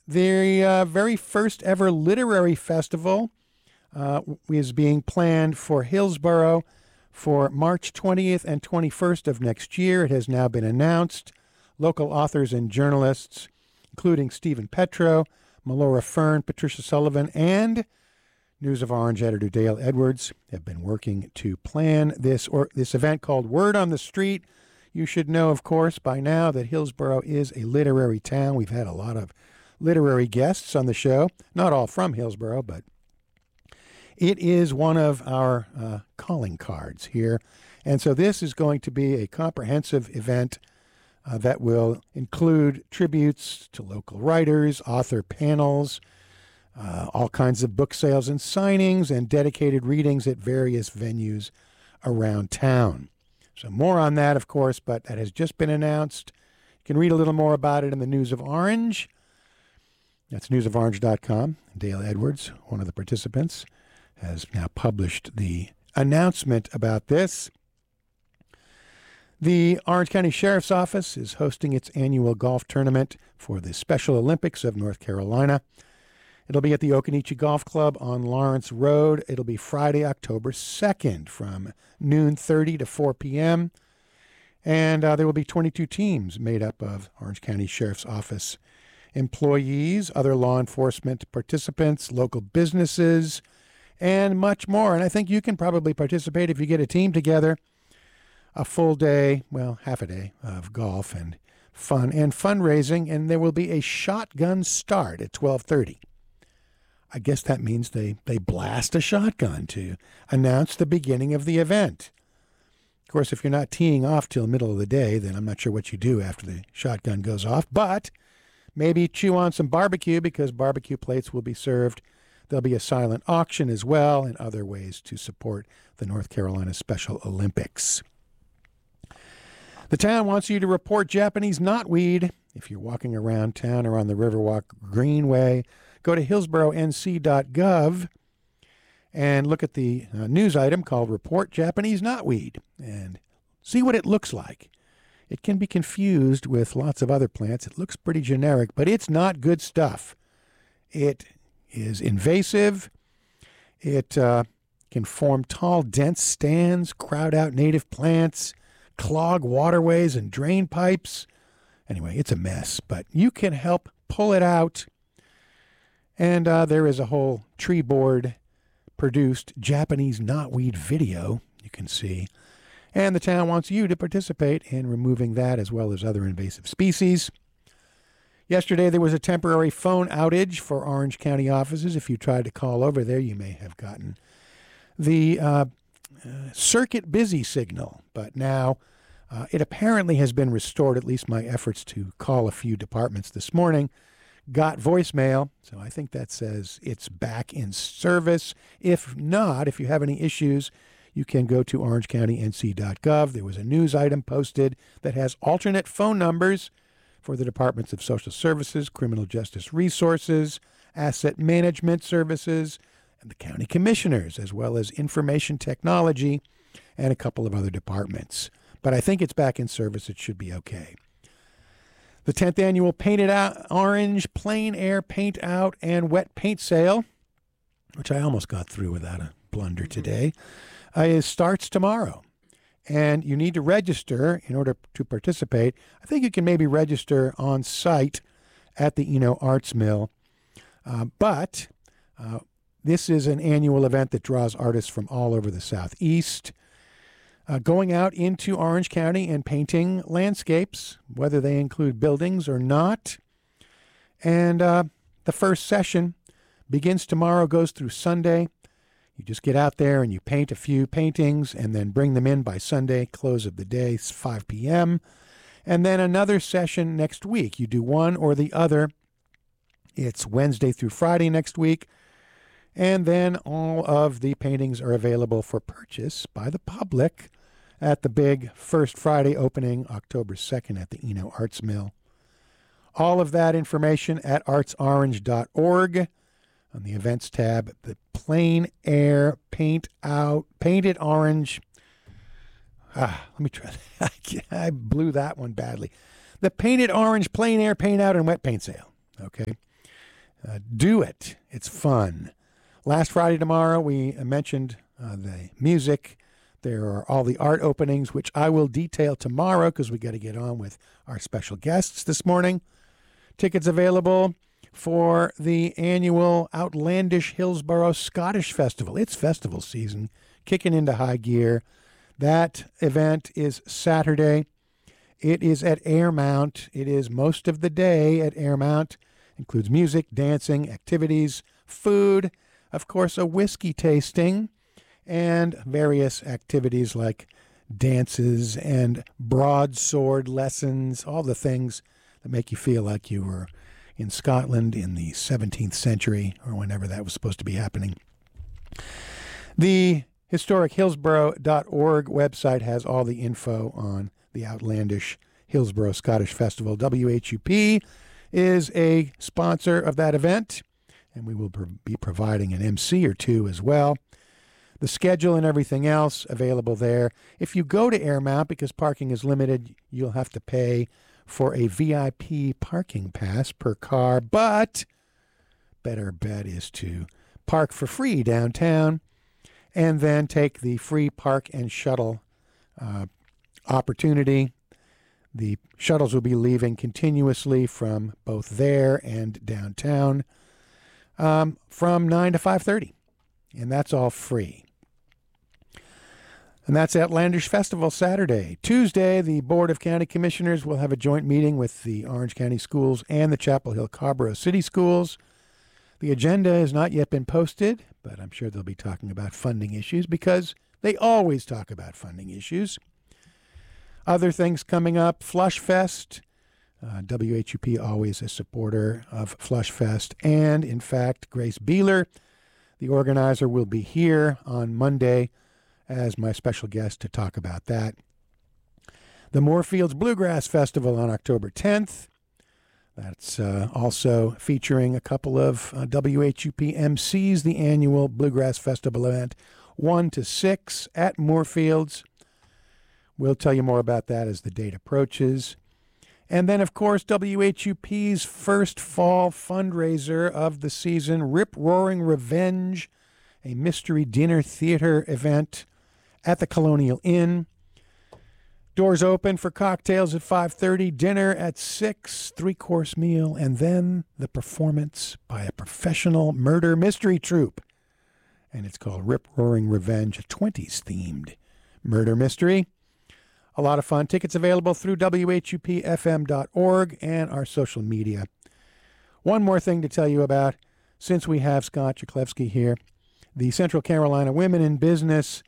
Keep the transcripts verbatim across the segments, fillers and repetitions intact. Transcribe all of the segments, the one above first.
The uh, very first ever literary festival uh, is being planned for Hillsborough for March twentieth and twenty-first of next year. It has now been announced. Local authors and journalists, including Stephen Petro, Melora Fern, Patricia Sullivan, and News of Orange editor Dale Edwards, have been working to plan this or this event called Word on the Street. You should know, of course, by now that Hillsborough is a literary town. We've had a lot of literary guests on the show, not all from Hillsborough, but it is one of our uh, calling cards here. And so this is going to be a comprehensive event uh, that will include tributes to local writers, author panels, uh, all kinds of book sales and signings, and dedicated readings at various venues around town. So more on that, of course, but that has just been announced. You can read a little more about it in the News of Orange. That's news of orange dot com. Dale Edwards, one of the participants, has now published the announcement about this. The Orange County Sheriff's Office is hosting its annual golf tournament for the Special Olympics of North Carolina. It'll be at the Occoneechee Golf Club on Lawrence Road. It'll be Friday, October second from noon thirty to four p.m. And uh, there will be twenty-two teams made up of Orange County Sheriff's Office employees, other law enforcement participants, local businesses, and much more. And I think you can probably participate if you get a team together. A full day, well, half a day of golf and fun and fundraising, and there will be a shotgun start at twelve thirty. I guess that means they, they blast a shotgun to announce the beginning of the event. Of course, if you're not teeing off till middle of the day, then I'm not sure what you do after the shotgun goes off, but maybe chew on some barbecue because barbecue plates will be served. There'll be a silent auction as well and other ways to support the North Carolina Special Olympics. The town wants you to report Japanese knotweed. If you're walking around town or on the Riverwalk Greenway, go to hillsborough n c dot gov and look at the uh, news item called Report Japanese Knotweed and see what it looks like. It can be confused with lots of other plants. It looks pretty generic, but it's not good stuff. It is invasive. It uh, can form tall, dense stands, crowd out native plants, clog waterways and drain pipes. Anyway, it's a mess, but you can help pull it out. And uh, there is a whole tree board produced Japanese knotweed video you can see. And the town wants you to participate in removing that as well as other invasive species. Yesterday, there was a temporary phone outage for Orange County offices. If you tried to call over there, you may have gotten the uh, uh, circuit busy signal. But now uh, it apparently has been restored. At least my efforts to call a few departments this morning got voicemail. So I think that says it's back in service. If not, if you have any issues, you can go to orange county n c dot gov. There was a news item posted that has alternate phone numbers for the Departments of Social Services, Criminal Justice Resources, Asset Management Services, and the county commissioners, as well as Information Technology and a couple of other departments. But I think it's back in service. It should be okay. The tenth annual Painted Out Orange Plein Air Paint Out and Wet Paint Sale, which I almost got through without a blunder today, uh, it starts tomorrow. And you need to register in order to participate. I think you can maybe register on site at the Eno Arts Mill. Uh, but uh, this is an annual event that draws artists from all over the Southeast, uh, going out into Orange County and painting landscapes, whether they include buildings or not. And uh, the first session begins tomorrow, goes through Sunday. You just get out there and you paint a few paintings and then bring them in by Sunday, close of the day, five p.m. And then another session next week. You do one or the other. It's Wednesday through Friday next week. And then all of the paintings are available for purchase by the public at the big First Friday opening, October second at the Eno Arts Mill. All of that information at arts orange dot org. On the events tab, the Plein Air Paint Out, Painted Orange. Ah, let me try that. I blew that one badly. The Painted Orange Plein Air Paint Out and Wet Paint Sale. Okay. Uh, do it. It's fun. Last Friday tomorrow, we mentioned uh, the music. There are all the art openings, which I will detail tomorrow because we got to get on with our special guests this morning. Tickets available for the annual Outlandish Hillsborough Scottish Festival. It's festival season, kicking into high gear. That event is Saturday. It is at Airmount. It is most of the day at Airmount. Includes music, dancing, activities, food, of course, a whiskey tasting, and various activities like dances and broadsword lessons, all the things that make you feel like you were in Scotland in the seventeenth century or whenever that was supposed to be happening. The historic hillsborough dot org website has all the info on the Outlandish Hillsborough Scottish Festival. W H U P is a sponsor of that event, and we will be providing an M C or two as well. The schedule and everything else available there. If you go to Airmount, because parking is limited, you'll have to pay for a V I P parking pass per car, but better bet is to park for free downtown and then take the free park and shuttle uh, opportunity. The shuttles will be leaving continuously from both there and downtown um, from nine to five thirty, and that's all free. And that's Outlandish Festival Saturday. Tuesday, the Board of County Commissioners will have a joint meeting with the Orange County Schools and the Chapel Hill Carborough City Schools. The agenda has not yet been posted, but I'm sure they'll be talking about funding issues because they always talk about funding issues. Other things coming up, Flush Fest. Uh, W H U P always a supporter of Flush Fest. And, in fact, Grace Beeler, the organizer, will be here on Monday as my special guest to talk about that. The Moorfields Bluegrass Festival on October tenth. That's uh, also featuring a couple of uh, W H U P M Cs, the annual Bluegrass Festival event, one to six at Moorfields. We'll tell you more about that as the date approaches. And then, of course, W H U P's first fall fundraiser of the season, Rip Roaring Revenge, a mystery dinner theater event at the Colonial Inn. Doors open for cocktails at five thirty, dinner at six, three-course meal, and then the performance by a professional murder mystery troupe. And it's called Rip Roaring Revenge, a twenties-themed murder mystery. A lot of fun. Tickets available through W H U P F M dot org and our social media. One more thing to tell you about, since we have Scott Jaklevsky here. The Central Carolina Women in Business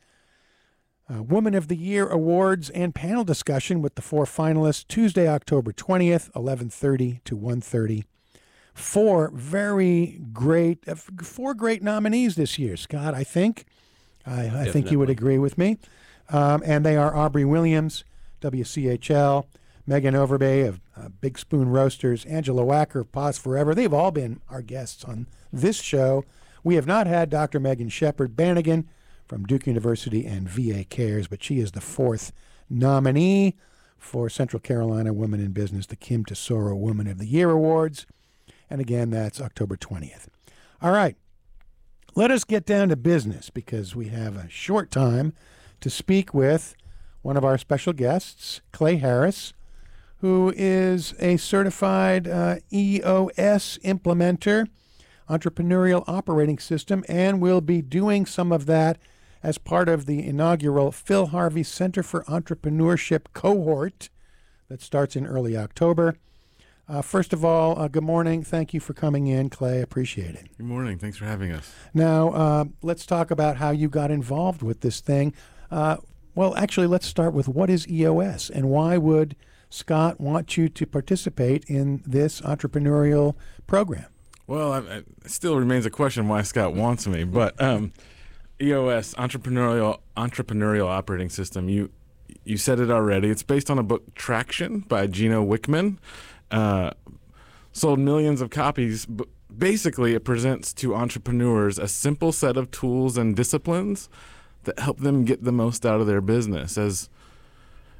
uh, Woman of the Year Awards and panel discussion with the four finalists, Tuesday, October twentieth, eleven thirty to one thirty. Four very great, uh, four great nominees this year, Scott, I think. I, I think you would agree with me. Um, and they are Aubrey Williams, W C H L, Megan Overbay of uh, Big Spoon Roasters, Angela Wacker of Pause Forever. They've all been our guests on this show. We have not had Doctor Megan Shepard Bannigan from Duke University and V A Cares, but she is the fourth nominee for Central Carolina Women in Business, the Kim Tesoro Woman of the Year Awards. And again, that's October twentieth. All right, let us get down to business because we have a short time to speak with one of our special guests, Clay Harris, who is a certified uh, E O S implementer, entrepreneurial operating system, and will be doing some of that as part of the inaugural Phil Harvey Center for Entrepreneurship cohort that starts in early October. Uh, first of all, uh, good morning. Thank you for coming in, Clay. Appreciate it. Good morning. Thanks for having us. Now, uh, let's talk about how you got involved with this thing. Uh, well, actually, let's start with what is E O S and why would Scott want you to participate in this entrepreneurial program? Well, I, I, it still remains a question why Scott wants me, but um, E O S, entrepreneurial entrepreneurial operating system. You you said it already. It's based on a book, Traction, by Gino Wickman. Uh, sold millions of copies. But basically, it presents to entrepreneurs a simple set of tools and disciplines that help them get the most out of their business. As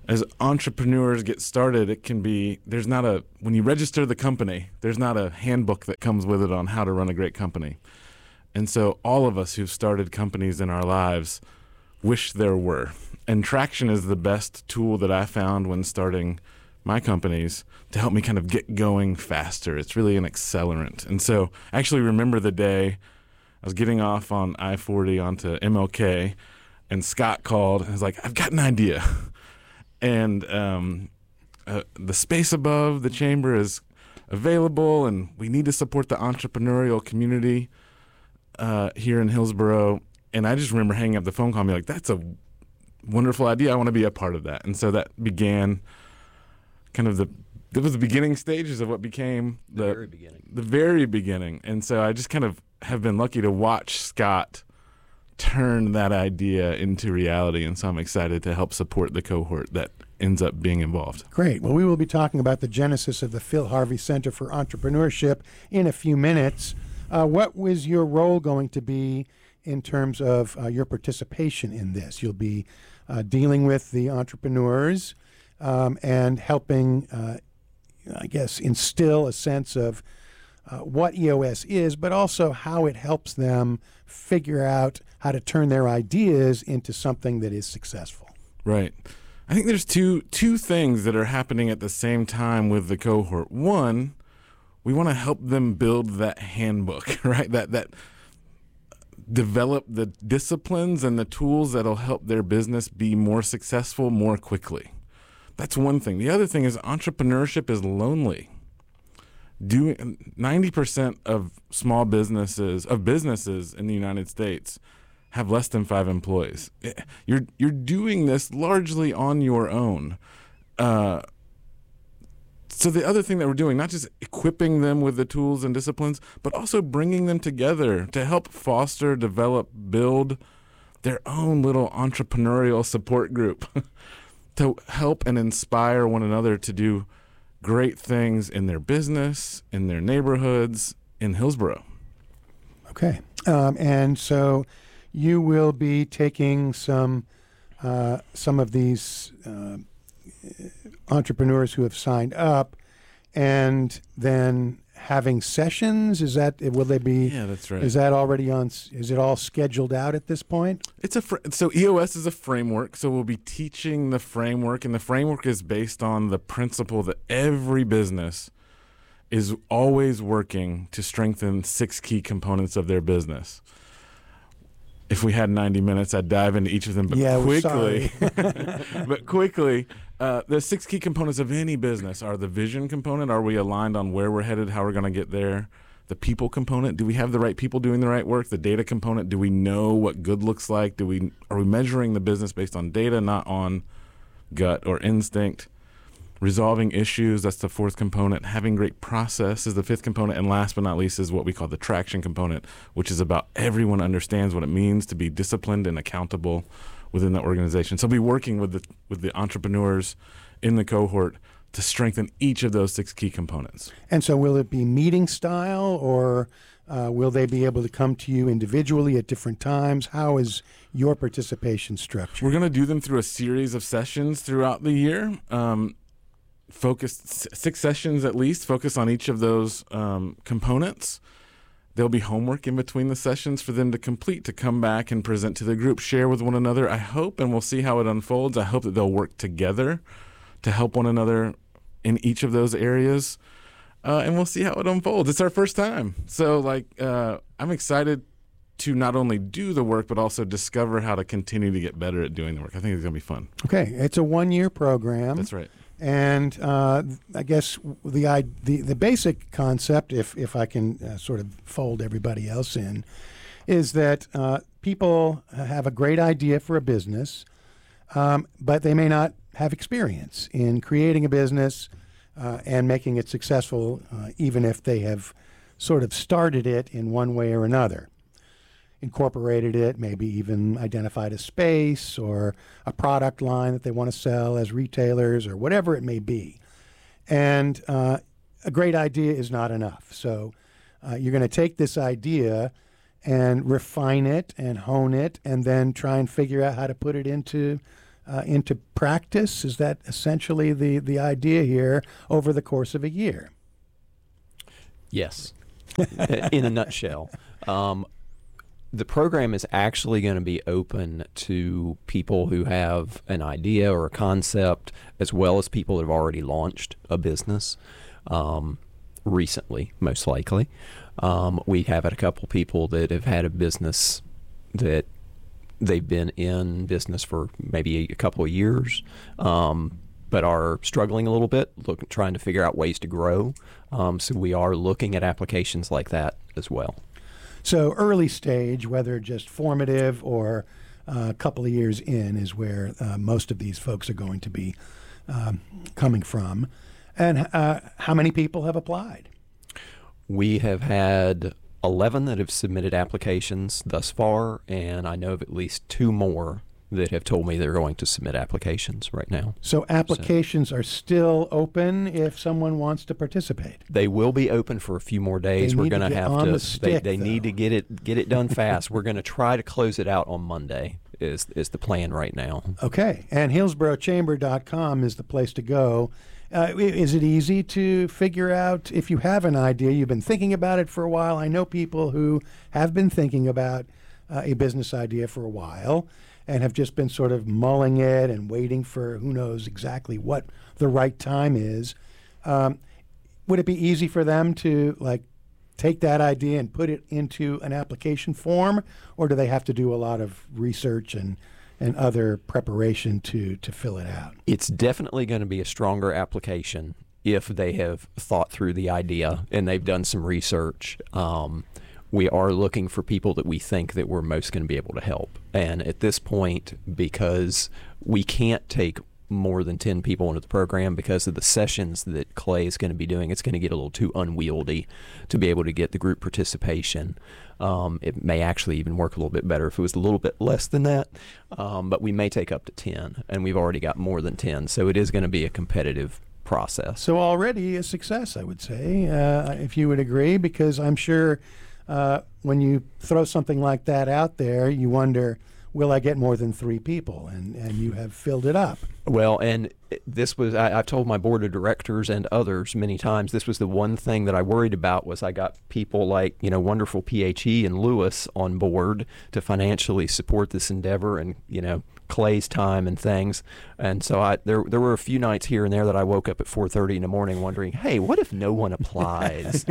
as entrepreneurs get started, it can be, there's not a, when you register the company, there's not a handbook that comes with it on how to run a great company. And so all of us who've started companies in our lives wish there were. And Traction is the best tool that I found when starting my companies to help me kind of get going faster. It's really an accelerant. And so I actually remember the day I was getting off on I forty onto M L K, and Scott called and was like, I've got an idea. And um, uh, the space above the chamber is available, and we need to support the entrepreneurial community uh, here in Hillsboro. And I just remember hanging up the phone call and be like, that's a wonderful idea. I want to be a part of that. And so that began kind of the, it was the beginning stages of what became the, the very beginning. The very beginning. And so I just kind of have been lucky to watch Scott turn that idea into reality. And so I'm excited to help support the cohort that ends up being involved. Great. Well, we will be talking about the genesis of the Phil Harvey Center for Entrepreneurship in a few minutes. Uh, what was your role going to be in terms of uh, your participation in this? You'll be uh, dealing with the entrepreneurs um, and helping, uh, I guess, instill a sense of uh, what E O S is, but also how it helps them figure out how to turn their ideas into something that is successful. Right. I think there's two two things that are happening at the same time with the cohort. One, we want to help them build that handbook, right? That that develop the disciplines and the tools that'll help their business be more successful more quickly. That's one thing. The other thing is entrepreneurship is lonely. Doing ninety percent of small businesses, of businesses in the United States have less than five employees. You're you're doing this largely on your own. Uh, so the other thing that we're doing, not just equipping them with the tools and disciplines, but also bringing them together to help foster, develop, build their own little entrepreneurial support group to help and inspire one another to do great things in their business, in their neighborhoods, in Hillsboro. Okay. Um, and so you will be taking some uh, some of these uh, entrepreneurs who have signed up and then having sessions. Is that, will they be? Yeah, that's right. Is that already on? Is it all scheduled out at this point? It's a fr- so E O S is a framework. So we'll be teaching the framework, and the framework is based on the principle that every business is always working to strengthen six key components of their business. If we had ninety minutes, I'd dive into each of them, but yeah, quickly, but quickly, uh, the six key components of any business are the vision component. Are we aligned on where we're headed, how we're going to get there? The people component. Do we have the right people doing the right work? The data component. Do we know what good looks like? Do we are we measuring the business based on data, not on gut or instinct? Resolving issues, that's the fourth component. Having great process is the fifth component. And last but not least is what we call the traction component, which is about everyone understands what it means to be disciplined and accountable within the organization. So we'll be working with the with the entrepreneurs in the cohort to strengthen each of those six key components. And so will it be meeting style, or uh, will they be able to come to you individually at different times? How is your participation structured? We're going to do them through a series of sessions throughout the year. Um, Focus six sessions at least, focus on each of those um, components. There'll be homework in between the sessions for them to complete, to come back and present to the group, share with one another. I hope, and we'll see how it unfolds, I hope that they'll work together to help one another in each of those areas. Uh, and we'll see how it unfolds. It's our first time. So like, uh, I'm excited to not only do the work, but also discover how to continue to get better at doing the work. I think it's going to be fun. Okay. It's a one-year program. That's right. And uh, I guess the, the the basic concept, if if I can uh, sort of fold everybody else in, is that uh, people have a great idea for a business, um, but they may not have experience in creating a business uh, and making it successful, uh, even if they have sort of started it in one way or another. Incorporated it, maybe even identified a space or a product line that they want to sell as retailers or whatever it may be. And uh, a great idea is not enough. So uh, you're going to take this idea and refine it and hone it and then try and figure out how to put it into uh, into practice? Is that essentially the, the idea here over the course of a year? Yes, in a nutshell. Um, the program is actually going to be open to people who have an idea or a concept, as well as people that have already launched a business um, recently, most likely. Um, we have had a couple people that have had a business that they've been in business for maybe a couple of years, um, but are struggling a little bit, look, trying to figure out ways to grow. Um, so we are looking at applications like that as well. So early stage, whether just formative or uh, a couple of years in, is where uh, most of these folks are going to be um, coming from. And uh, how many people have applied? We have had eleven that have submitted applications thus far, and I know of at least two more that have told me they're going to submit applications right now. So applications so, are still open if someone wants to participate? They will be open for a few more days. They We're going to have on to the stick, they, they need to get it get it done fast. We're going to try to close it out on Monday is is the plan right now. Okay. And hillsborough chamber dot com is the place to go. Uh, is it easy to figure out if you have an idea? You've been thinking about it for a while. I know people who have been thinking about uh, a business idea for a while and have just been sort of mulling it and waiting for who knows exactly what the right time is. Um, would it be easy for them to like take that idea and put it into an application form, or do they have to do a lot of research and and other preparation to, to fill it out? It's definitely going to be a stronger application if they have thought through the idea and they've done some research. Um, we are looking for people that we think that we're most going to be able to help. And at this point, because we can't take more than ten people into the program because of the sessions that Clay is going to be doing, it's going to get a little too unwieldy to be able to get the group participation. Um, it may actually even work a little bit better if it was a little bit less than that, um, but we may take up to ten, and we've already got more than ten, so it is going to be a competitive process. So already a success, I would say, uh, if you would agree, because I'm sure uh, when you throw something like that out there, you wonder, will I get more than three people? And, and you have filled it up. Well, and this was, I, I've told my board of directors and others many times, this was the one thing that I worried about was I got people like, you know, wonderful P H E and Lewis on board to financially support this endeavor and, you know, Clay's time and things. And so I there there were a few nights here and there that I woke up at four thirty in the morning wondering, hey, what if no one applies?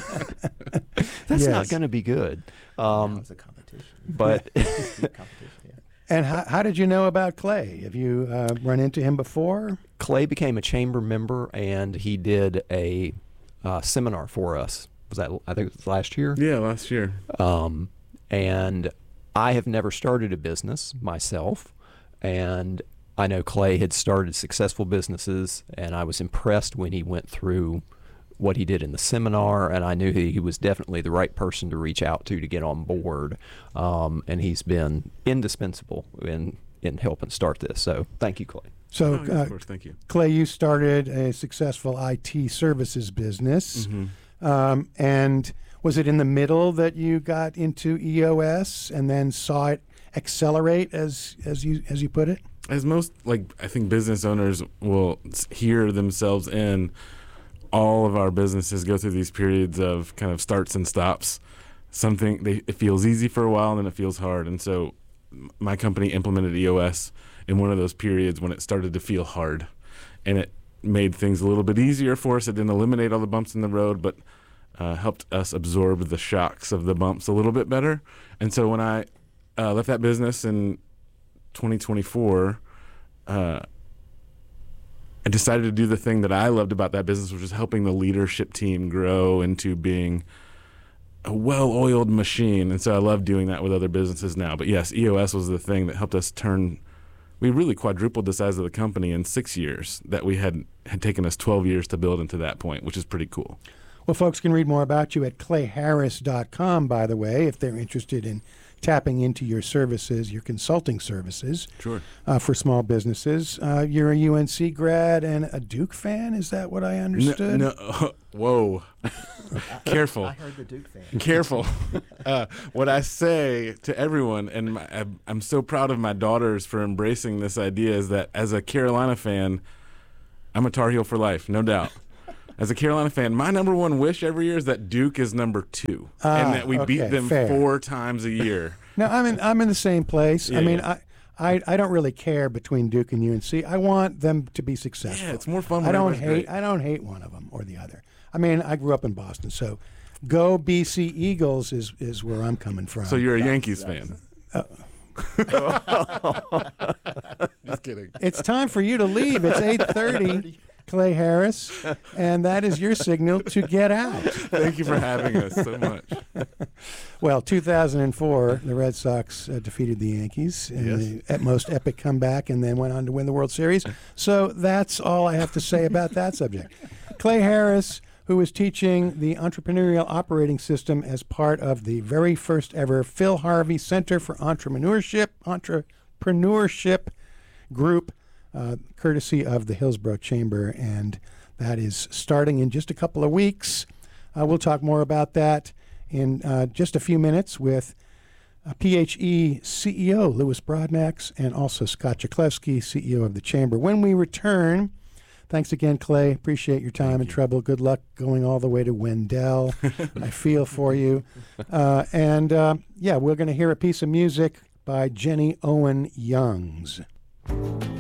That's yes. not going to be good. Um, no, it's a competition. But competition, yeah. And how, how did you know about Clay? Have you uh, run into him before? Clay became a chamber member, and he did a uh, seminar for us. Was that, I think it was last year? Yeah, last year. Um, and I have never started a business myself, and I know Clay had started successful businesses, and I was impressed when he went through what he did in the seminar, and I knew he, he was definitely the right person to reach out to to get on board. Um, and he's been indispensable in, in helping start this. So thank you, Clay. So, oh, uh, of course, thank you. Clay, you started a successful I T services business. Mm-hmm. Um, and was it in the middle that you got into E O S and then saw it accelerate, as as you as you put it? As most, like, I think business owners will hear themselves in, all of our businesses go through these periods of kind of starts and stops. Something, they, it feels easy for a while, and then it feels hard. And so my company implemented E O S in one of those periods when it started to feel hard. And it made things a little bit easier for us. It didn't eliminate all the bumps in the road, but uh, helped us absorb the shocks of the bumps a little bit better. And so when I uh, left that business in twenty twenty-four, uh, I decided to do the thing that I loved about that business, which was helping the leadership team grow into being a well-oiled machine. And so I love doing that with other businesses now. But yes, E O S was the thing that helped us turn. We really quadrupled the size of the company in six years that we had had taken us twelve years to build into that point, which is pretty cool. Well, folks can read more about you at clay harris dot com, by the way, if they're interested in tapping into your services, your consulting services. Sure. Uh, for small businesses. Uh, you're a U N C grad and a Duke fan? Is that what I understood? No, no. Whoa. Careful. I heard the Duke fan. Careful. uh, what I say to everyone, and my, I'm, I'm so proud of my daughters for embracing this idea, is that as a Carolina fan, I'm a Tar Heel for life, no doubt. As a Carolina fan, my number one wish every year is that Duke is number two, Ah, and that we okay, beat them fair. four times a year. No, I'm in. I'm in the same place. Yeah, I mean, yeah. I, I, I don't really care between Duke and U N C. I want them to be successful. Yeah, it's more fun when I don't everybody's hate. great. I don't hate one of them or the other. I mean, I grew up in Boston, so go B C Eagles is is where I'm coming from. So you're a Yankees fan. Just kidding. It's time for you to leave. It's eight thirty, Clay Harris, and that is your signal to get out. Thank you for having us so much. Well, two thousand four, the Red Sox uh, defeated the Yankees in Yes. the at most epic comeback and then went on to win the World Series. So that's all I have to say about that subject. Clay Harris, who is teaching the entrepreneurial operating system as part of the very first ever Phil Harvey Center for Entrepreneurship, Entrepreneurship Group, uh, courtesy of the Hillsborough Chamber, and that is starting in just a couple of weeks. Uh, we'll talk more about that in uh, just a few minutes with uh, P H E C E O Louis Broadnax and also Scott Jaklewski, C E O of the Chamber. When we return, thanks again, Clay. Appreciate your time and trouble. Good luck going all the way to Wendell. I feel for you. Uh, and uh, yeah, we're going to hear a piece of music by Jenny Owen Youngs.